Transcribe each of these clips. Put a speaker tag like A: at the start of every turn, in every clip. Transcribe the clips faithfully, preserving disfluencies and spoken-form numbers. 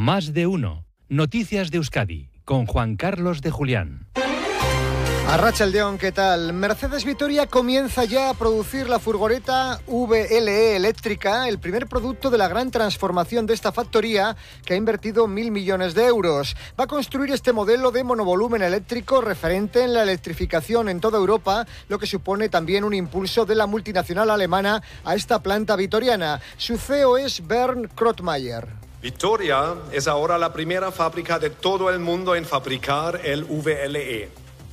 A: Más de uno. Noticias de Euskadi, con Juan Carlos de Julián.
B: Arratsaldeon, ¿qué tal? Mercedes Vitoria comienza ya a producir la furgoneta V L E eléctrica, el primer producto de la gran transformación de esta factoría que ha invertido mil millones de euros. Va a construir este modelo de monovolumen eléctrico referente en la electrificación en toda Europa, lo que supone también un impulso de la multinacional alemana a esta planta vitoriana. Su C E O es Bernd Krottmayer.
C: Vitoria es ahora la primera fábrica de todo el mundo en fabricar el V L E.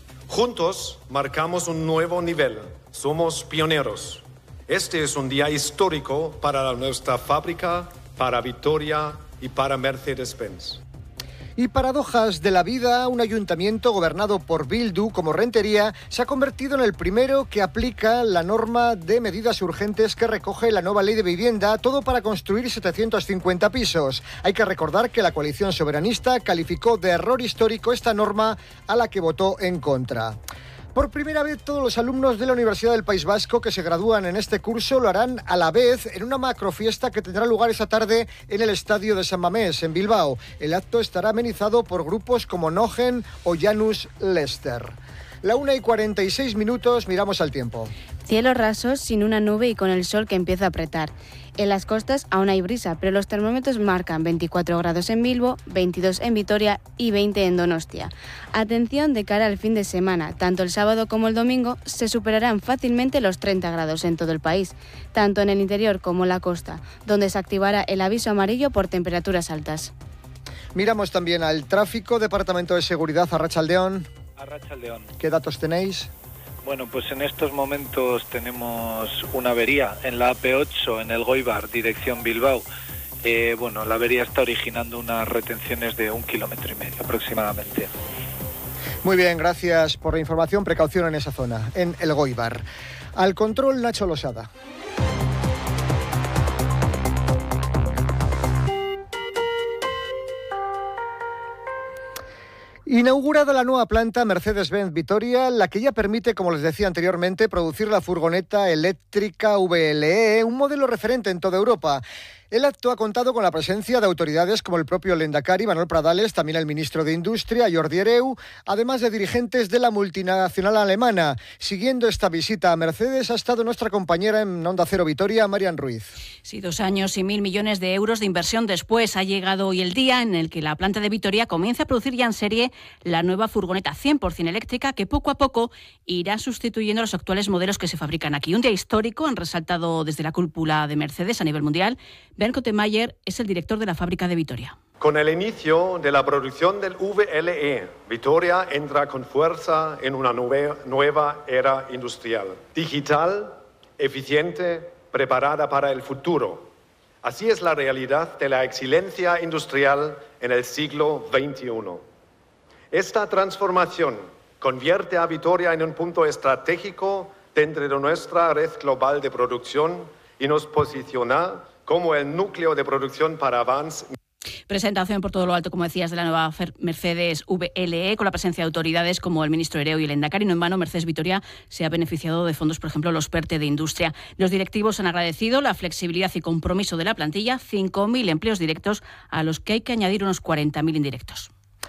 C: Juntos marcamos un nuevo nivel. Somos pioneros. Este es un día histórico para nuestra fábrica, para Vitoria y para Mercedes-Benz.
B: Y paradojas de la vida, un ayuntamiento gobernado por Bildu como Rentería se ha convertido en el primero que aplica la norma de medidas urgentes que recoge la nueva ley de vivienda, todo para construir setecientos cincuenta pisos. Hay que recordar que la coalición soberanista calificó de error histórico esta norma a la que votó en contra. Por primera vez, todos los alumnos de la Universidad del País Vasco que se gradúan en este curso lo harán a la vez en una macrofiesta que tendrá lugar esta tarde en el Estadio de San Mamés, en Bilbao. El acto estará amenizado por grupos como Nogen o Janus Lester. La una y cuarenta y seis minutos, miramos al tiempo.
D: Cielos rasos, sin una nube y con el sol que empieza a apretar. En las costas aún hay brisa, pero los termómetros marcan veinticuatro grados en Bilbo, veintidós en Vitoria y veinte en Donostia. Atención de cara al fin de semana, tanto el sábado como el domingo se superarán fácilmente los treinta grados en todo el país, tanto en el interior como en la costa, donde se activará el aviso amarillo por temperaturas altas.
B: Miramos también al tráfico, Departamento de Seguridad, Arratsaldeon.
E: Arratsaldeon.
B: ¿Qué datos tenéis?
E: Bueno, pues en estos momentos tenemos una avería en la A P ocho, en el Goibar, dirección Bilbao. Eh, bueno, la avería está originando unas retenciones de un kilómetro y medio aproximadamente.
B: Muy bien, gracias por la información. Precaución en esa zona, en el Goibar. Al control, Nacho Losada. Inaugurada la nueva planta Mercedes-Benz Vitoria, la que ya permite, como les decía anteriormente, producir la furgoneta eléctrica V L E, un modelo referente en toda Europa. El acto ha contado con la presencia de autoridades como el propio Lehendakari, Manuel Pradales, también el ministro de Industria, Jordi Hereu, además de dirigentes de la multinacional alemana. Siguiendo esta visita a Mercedes ha estado nuestra compañera en Onda Cero Vitoria, Marian Ruiz.
F: Sí, dos años y mil millones de euros de inversión después ha llegado hoy el día en el que la planta de Vitoria comienza a producir ya en serie la nueva furgoneta cien por ciento eléctrica que poco a poco irá sustituyendo a los actuales modelos que se fabrican aquí. Un día histórico, han resaltado desde la cúpula de Mercedes a nivel mundial. Bernd Krottmayer es el director de la fábrica de Vitoria.
C: Con el inicio de la producción del V L E, Vitoria entra con fuerza en una nue- nueva era industrial. Digital, eficiente, preparada para el futuro. Así es la realidad de la excelencia industrial en el siglo veintiuno. Esta transformación convierte a Vitoria en un punto estratégico dentro de nuestra red global de producción y nos posiciona como el núcleo de producción para Avance.
F: Presentación por todo lo alto, como decías, de la nueva Mercedes V L E, con la presencia de autoridades como el ministro Hereu y el Lehendakari. No en vano, Mercedes Vitoria se ha beneficiado de fondos, por ejemplo, los PERTE de Industria. Los directivos han agradecido la flexibilidad y compromiso de la plantilla, cinco mil empleos directos, a los que hay que añadir unos cuarenta mil indirectos.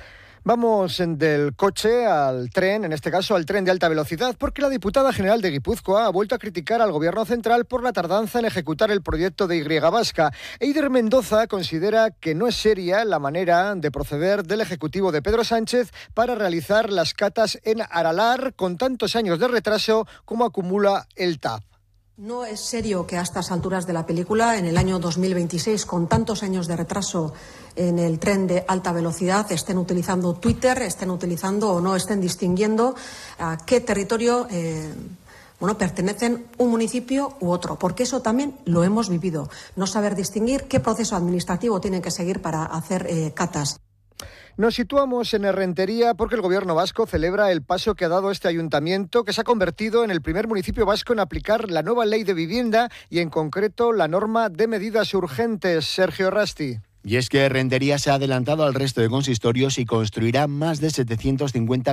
B: Vamos del coche al tren, en este caso al tren de alta velocidad, porque la diputada general de Guipúzcoa ha vuelto a criticar al gobierno central por la tardanza en ejecutar el proyecto de Y Vasca. Eider Mendoza considera que no es seria la manera de proceder del Ejecutivo de Pedro Sánchez para realizar las catas en Aralar con tantos años de retraso como acumula el T A F.
G: No es serio que a estas alturas de la película, en el año dos mil veintiséis, con tantos años de retraso en el tren de alta velocidad, estén utilizando Twitter, estén utilizando o no estén distinguiendo a qué territorio eh, bueno, pertenecen un municipio u otro, porque eso también lo hemos vivido. No saber distinguir qué proceso administrativo tienen que seguir para hacer eh, catas.
B: Nos situamos en Errentería porque el gobierno vasco celebra el paso que ha dado este ayuntamiento, que se ha convertido en el primer municipio vasco en aplicar la nueva ley de vivienda y en concreto la norma de medidas urgentes. Sergio Rasti.
H: Y es que Errentería se ha adelantado al resto de consistorios y construirá más de setecientos cincuenta